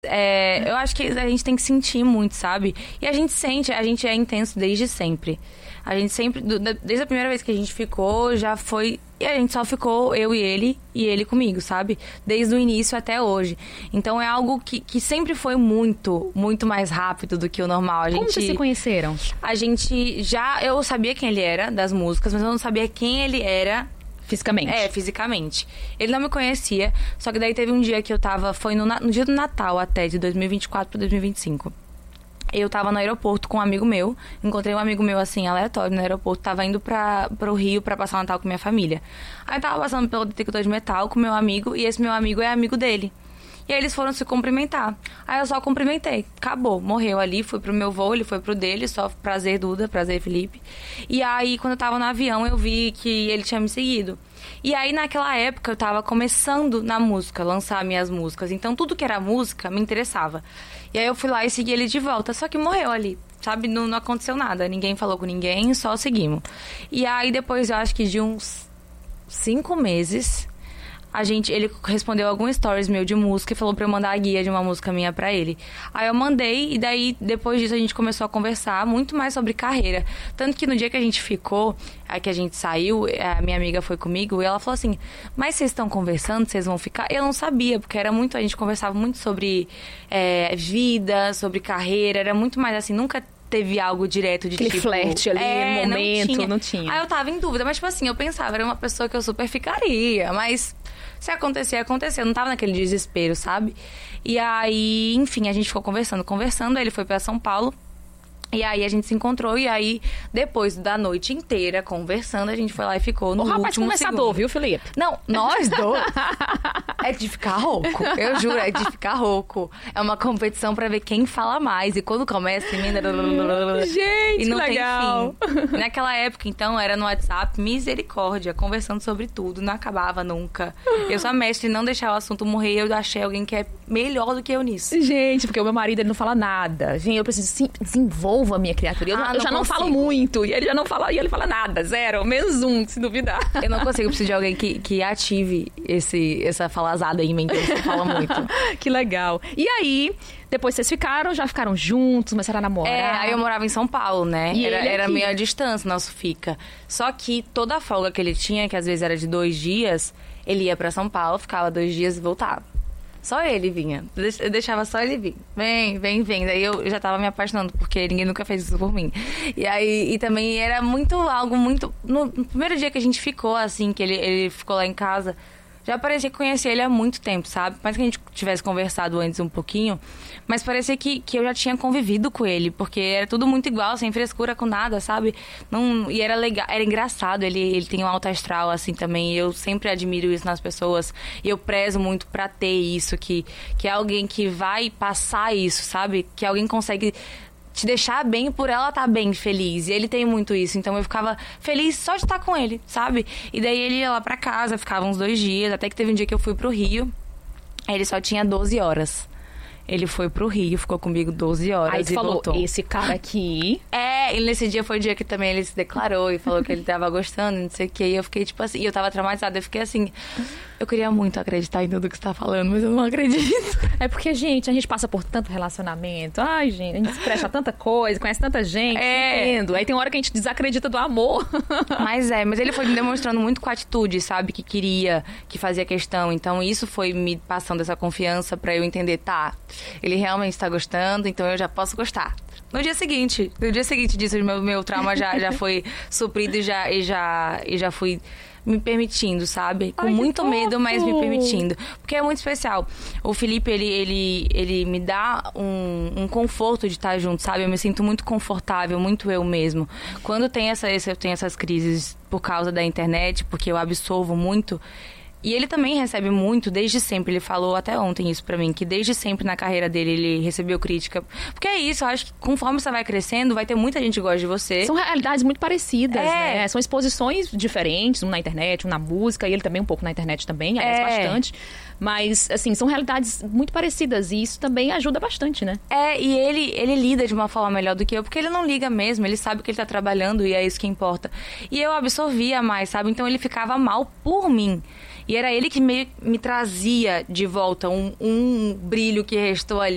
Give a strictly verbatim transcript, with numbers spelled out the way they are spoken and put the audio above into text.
É, eu acho que a gente tem que sentir muito, sabe? E a gente sente, a gente é intenso desde sempre. A gente sempre, desde a primeira vez que a gente ficou, já foi... E a gente só ficou, eu e ele, e ele comigo, sabe? Desde o início até hoje. Então é algo que, que sempre foi muito, muito mais rápido do que o normal. A gente, Como vocês se conheceram? A gente já... Eu sabia quem ele era, das músicas, mas eu não sabia quem ele era... Fisicamente? É, fisicamente. Ele não me conhecia, só que daí teve um dia que eu tava... Foi no, no dia do Natal até, de dois mil e vinte e quatro para dois mil e vinte e cinco. Eu tava no aeroporto com um amigo meu. Encontrei um amigo meu, assim, aleatório no aeroporto. Tava indo pra, pro Rio pra passar o Natal com minha família. Aí eu tava passando pelo detector de metal com meu amigo. E esse meu amigo é amigo dele. E aí eles foram se cumprimentar. Aí eu só cumprimentei. Acabou. Morreu ali. Fui pro meu voo, ele foi pro dele. Só prazer, Duda. Prazer, Felipe. E aí, quando eu tava no avião, eu vi que ele tinha me seguido. E aí, naquela época, eu tava começando na música, lançar minhas músicas. Então, tudo que era música me interessava. E aí, eu fui lá e segui ele de volta. Só que morreu ali, sabe? Não, não aconteceu nada. Ninguém falou com ninguém, só seguimos. E aí, depois, eu acho que de uns cinco meses... A gente, ele respondeu alguns stories meu de música e falou pra eu mandar a guia de uma música minha pra ele. Aí eu mandei e daí, depois disso, a gente começou a conversar muito mais sobre carreira. Tanto que no dia que a gente ficou, aí que a gente saiu, a minha amiga foi comigo e ela falou assim, mas vocês estão conversando, vocês vão ficar? Eu não sabia, porque era muito, a gente conversava muito sobre é, vida, sobre carreira, era muito mais assim, nunca... teve algo direto de aquele tipo... flerte ali, é, momento, não tinha. não tinha. Aí eu tava em dúvida, mas tipo assim, eu pensava, era uma pessoa que eu super ficaria, mas se acontecer, acontecer. Eu não tava naquele desespero, sabe? E aí, enfim, a gente ficou conversando, conversando, aí ele foi pra São Paulo. E aí a gente se encontrou e aí, depois da noite inteira conversando, a gente foi lá e ficou no o rapaz último conversador, segundo. viu, Felipe? Não, nós dois. É de ficar rouco. Eu juro, é de ficar rouco. É uma competição pra ver quem fala mais. E quando começa, emenda... Gente, e não legal. tem fim. Naquela época, então, era no WhatsApp, misericórdia, conversando sobre tudo. Não acabava nunca. Eu sou a mestre em não deixar o assunto morrer. Eu achei alguém que é melhor do que eu nisso. Gente, porque o meu marido, ele não fala nada. Gente, eu preciso sim, desenvolver a minha criatura. Eu, ah, não, eu não já não consigo. falo muito. E ele já não fala, e ele fala nada. Zero, menos um, se duvidar. Eu não consigo, eu preciso de alguém que, que ative esse, essa falazada em mim, que você fala muito. Que legal. E aí, depois vocês ficaram, já ficaram juntos, começaram a namorar? É, aí eu morava em São Paulo, né? E era ele era aqui? meio a distância, nosso fica. Só que toda a folga que ele tinha, que às vezes era de dois dias, ele ia pra São Paulo, ficava dois dias e voltava. Só ele vinha. Eu deixava só ele vir. Vem, vem, vem. Daí eu já tava me apaixonando, porque ninguém nunca fez isso por mim. E aí, e também era muito, algo muito... No, no primeiro dia que a gente ficou, assim, que ele, ele ficou lá em casa... Já parecia que conhecia ele há muito tempo, sabe? Mais que a gente tivesse conversado antes um pouquinho. Mas parecia que, que eu já tinha convivido com ele. Porque era tudo muito igual, sem frescura com nada, sabe? Não, e era legal, era engraçado. Ele, ele tem um alto astral, assim, também. E eu sempre admiro isso nas pessoas. E eu prezo muito pra ter isso. Que, que é alguém que vai passar isso, sabe? Que alguém consegue... te deixar bem por ela estar bem, feliz. E ele tem muito isso. Então eu ficava feliz só de estar com ele, sabe? E daí ele ia lá pra casa, ficava uns dois dias. Até que teve um dia que eu fui pro Rio. Ele só tinha doze horas. Ele foi pro Rio, ficou comigo doze horas aí e você falou, voltou. esse cara aqui... É, e nesse dia foi o dia que também ele se declarou e falou que ele tava gostando, não sei o que. E eu fiquei tipo assim, e eu tava traumatizada. Eu fiquei assim, eu queria muito acreditar em tudo que você tá falando, mas eu não acredito. É porque, gente, a gente passa por tanto relacionamento. Ai, gente, a gente se presta tanta coisa, conhece tanta gente, É. entendo. Aí tem hora que a gente desacredita do amor. Mas é, mas ele foi me demonstrando muito com atitude, sabe? Que queria, que fazia questão. Então isso foi me passando essa confiança pra eu entender, tá, ele realmente tá gostando, então eu já posso gostar. No dia seguinte, no dia seguinte disso, o meu, meu trauma já, já foi suprido e já, e, já, e já fui me permitindo, sabe? Com Ai, que muito medo, mas me fofo. permitindo. Porque é muito especial. O Felipe, ele, ele, ele me dá um, um conforto de estar junto, sabe? Eu me sinto muito confortável, muito eu mesmo. Quando tem essa, essa, eu tenho essas crises por causa da internet, porque eu absorvo muito... E ele também recebe muito, desde sempre. Ele falou até ontem isso pra mim, que desde sempre na carreira dele ele recebeu crítica. Porque é isso, eu acho que conforme você vai crescendo, vai ter muita gente que gosta de você. São realidades muito parecidas, É. né? São exposições diferentes, um na internet, um na música, e ele também um pouco na internet também, aliás, É. bastante. Mas, assim, são realidades muito parecidas e isso também ajuda bastante, né? É, e ele, ele lida de uma forma melhor do que eu, porque ele não liga mesmo, ele sabe que ele tá trabalhando e é isso que importa. E eu absorvia mais, sabe? Então ele ficava mal por mim. E era ele que me, me trazia de volta um, um brilho que restou ali.